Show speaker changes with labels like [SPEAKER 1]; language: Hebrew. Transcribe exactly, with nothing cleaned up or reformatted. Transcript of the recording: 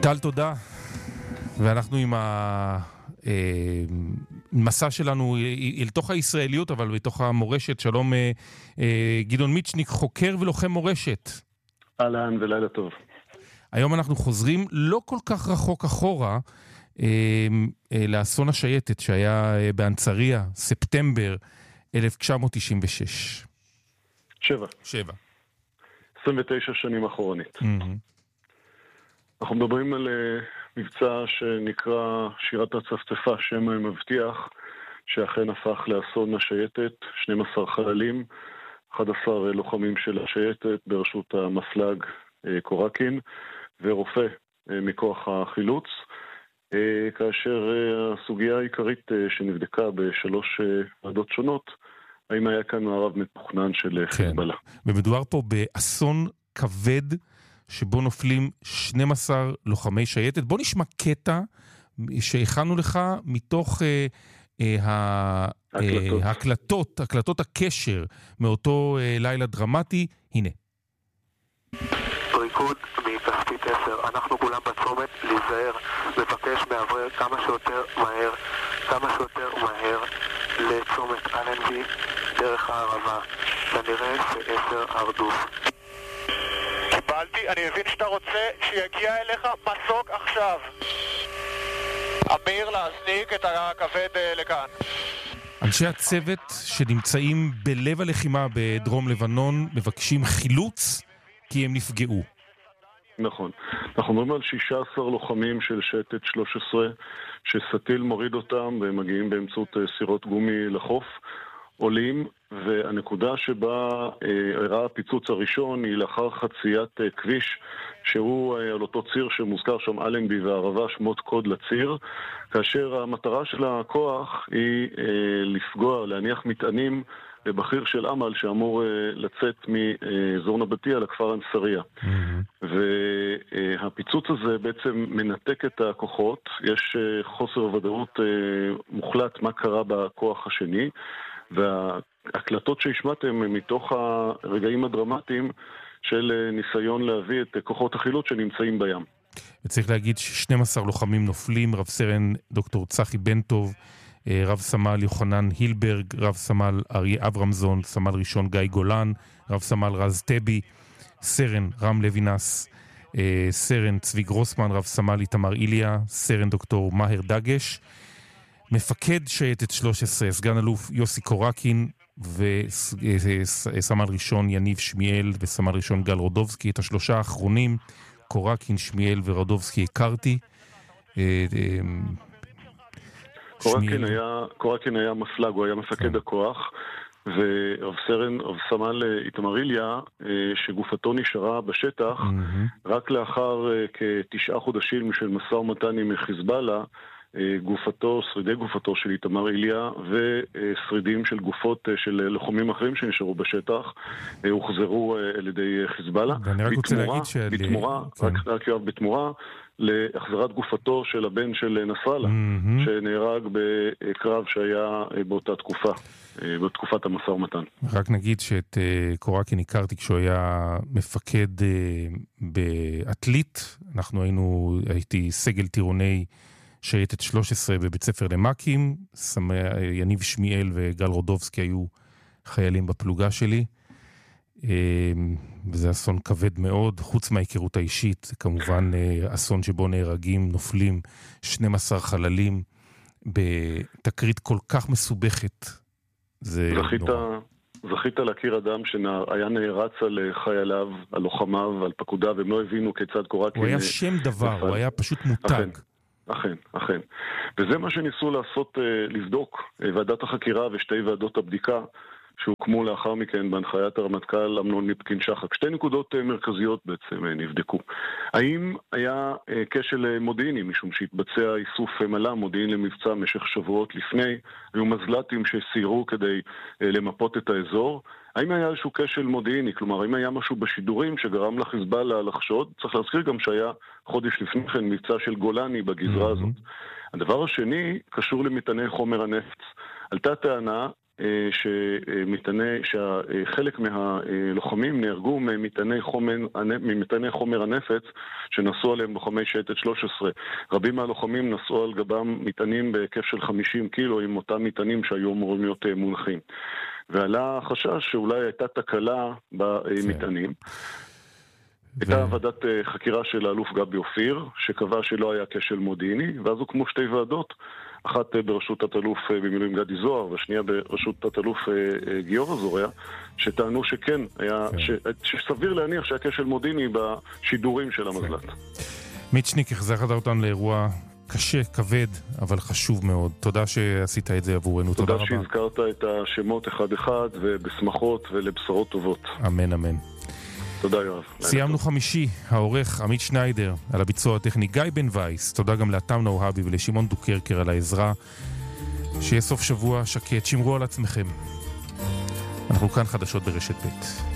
[SPEAKER 1] טל, תודה. ואנחנו עם המסע שלנו אל תוך הישראליות, אבל בתוך המורשת. שלום, גדעון מיצ'ניק, חוקר ולוחם מורשת.
[SPEAKER 2] אהלן ולילה טוב.
[SPEAKER 1] היום אנחנו חוזרים לא כל כך רחוק אחורה לאסון השייטת שהיה באנצריה, ספטמבר אלף תשע מאות תשעים ושש.
[SPEAKER 2] שבע.
[SPEAKER 1] שבע.
[SPEAKER 2] עשרים ותשע שנים אחורנית. אנחנו מדברים על מבצע שנקרא שירת הצפצפה, שם מבטיח, שאכן הפך לאסון השייטת, שנים עשר חללים, אחד עשר לוחמים של השייטת ברשות המפלג קורקין, ורופא מכוח החילוץ, כאשר הסוגיה העיקרית שנבדקה בשלוש ועדות שונות, האם היה כאן מערב מתוכנן של חיזבאללה.
[SPEAKER 1] כן. ומדובר פה באסון כבד, שבו נופלים שנים עשר לוחמי שייטת. בוא נשמע קטע שהכנו לך מתוך אה, אה,
[SPEAKER 2] הקלטות.
[SPEAKER 1] אה, הקלטות, הקלטות הקשר מאותו אה, לילה דרמטי. הנה.
[SPEAKER 3] ריקוד מתחתית עשר, אנחנו כולם בצומת להיזהר, מבקש מעבר כמה שיותר מהר, כמה שיותר מהר לצומת אלנבי דרך הערבה, כנראה שעשר הרדוף. קיבלתי, אני מבין שאתה רוצה שיגיע אליך מסוק עכשיו. אמיר, להזניק את הכבד לכאן.
[SPEAKER 1] אנשי הצוות שנמצאים בלב הלחימה בדרום לבנון מבקשים חילוץ כי הם נפגעו.
[SPEAKER 2] נכון. אנחנו מדברים על שישה עשר לוחמים של שייטת שלוש עשרה שסטיל מוריד אותם והם מגיעים באמצעות סירות גומי לחוף. עולים, והנקודה שבה אירע הפיצוץ הראשון היא לאחר חציית אה, כביש שהוא אה, על אותו ציר שמוזכר שם אלנבי והערבה, שמות קוד לציר, כאשר המטרה של הכוח היא אה, לפגוע, להניח מטענים לבחיר של אמל שאמור אה, לצאת מאזור נבטיה לכפר אנסריה. Mm-hmm. והפיצוץ הזה בעצם מנתק את הכוחות, יש אה, חוסר ודאות אה, מוחלט מה קרה בכוח השני, וההקלטות שהשמעתם מתוך הרגעים הדרמטיים של ניסיון להביא את כוחות החילוץ שנמצאים בים.
[SPEAKER 1] וצריך להגיד ש-שנים עשר לוחמים נופלים, רב סרן דוקטור צחי בן טוב, רב סמל יוחנן הילברג, רב סמל אריה אברמזון, סמל ראשון גיא גולן, רב סמל רז טבי, סרן רם לוינס, סרן צבי גרוסמן, רב סמל איתמר איליה, סרן דוקטור מאהר דגש, מפקד שייטת שלוש עשרה, סגן אלוף יוסי קורקין, וסמל ראשון יניב שמיאל, וסמל ראשון גל רודובסקי. את השלושה האחרונים, קורקין, שמיאל ורודובסקי, הכרתי.
[SPEAKER 2] קורקין היה, קורקין היה מפלג, הוא היה מפקד הכוח, ורב סרן, רב סמל איתמר איליה, שגופתו נשארה בשטח, רק לאחר כתשעה חודשים של משא ומתן עם חיזבאללה, גופתו, שרידי גופתו של איתמר איליה ושרידים של גופות של לוחמים אחרים שנשארו בשטח הוחזרו על ידי חיזבאללה.
[SPEAKER 1] ואני רק רוצה להגיד של...
[SPEAKER 2] בתמורה, רק, רק יואב, בתמורה להחזרת גופתו של הבן של נסראללה, mm-hmm. שנהרג בקרב שהיה באותה תקופה, בתקופת המשא ומתן.
[SPEAKER 1] רק נגיד שאת קורקין הכרתי כשהוא היה מפקד בעתלית, אנחנו היינו, הייתי סגל טירוני שייטת שלוש עשרה בבית ספר למקים, יניב שמיאל וגל רודובסקי היו חיילים בפלוגה שלי, וזה אסון כבד מאוד, חוץ מההיכרות האישית, זה כמובן אסון שבו נהרגים, נופלים שנים עשר חללים, בתקרית כל כך מסובכת, זה
[SPEAKER 2] זכית,
[SPEAKER 1] נורא.
[SPEAKER 2] זכית להכיר אדם שהיה נערץ על חייליו, על לוחמיו, על פקודיו, הם לא הבינו כיצד קורקין...
[SPEAKER 1] הוא היה שם דבר, הוא היה פשוט מותג.
[SPEAKER 2] אכן, אכן. וזה מה שניסו לעשות, לבדוק ועדת החקירה ושתי ועדות הבדיקה שהוקמו לאחר מכן בהנחיית הרמטכ"ל אמנון ליפקין שחק. שתי נקודות מרכזיות בעצם נבדקו. האם היה כשל מודיעיני, משום שהתבצע איסוף מלא מודיעין למבצע במשך שבועות לפני, היו מזל"טים שסיירו כדי למפות את האזור. האם היה איזשהו כשל מודיעיני, כלומר, האם היה משהו בשידורים שגרם לחיזבאללה לחשוד? צריך להזכיר גם שהיה חודש לפני כן מבצע של גולני בגזרה הזאת. הדבר השני קשור למטעני חומר הנפץ. עלתה טענה שמטעני, שחלק מהלוחמים נהרגו ממטעני חומר, ממטעני חומר הנפץ שנסעו עליהם לוחמי שייטת שלוש עשרה. רבים מהלוחמים נסעו על גבם מטענים בהיקף של חמישים קילו עם אותם מטענים שהיו אמורים להיות מונחים. ועלה חשש שאולי הייתה תקלה במטענים. הייתה ועדת חקירה של האלוף גבי אופיר, שקבע שלא היה כשל מודיעיני, ואז הוקמו שתי ועדות, אחת בראשות תת-אלוף במילואים גדי זוהר, והשנייה בראשות תת-אלוף גיורא זורע, שטענו שכן, היה, ש, שסביר להניח שהיה כשל מודיעיני בשידורים של המזל"ט.
[SPEAKER 1] מיצ'ניק, החזרת אותנו לאירוע קשה, כבד, אבל חשוב מאוד. תודה שעשית את זה עבורנו. תודה, תודה רבה.
[SPEAKER 2] תודה שהזכרת את השמות אחד-אחד, ובשמחות ולבשרות טובות.
[SPEAKER 1] אמן, אמן.
[SPEAKER 2] תודה יואב.
[SPEAKER 1] סיימנו חמישי, העורך עמית שניידר על הביצוע הטכני, גיא בן וייס, תודה גם לאתם נאוהבי ולשמעון דוקרקר על העזרה. שיהיה סוף שבוע שקט, שמרו על עצמכם. אנחנו כאן חדשות ברשת ב'.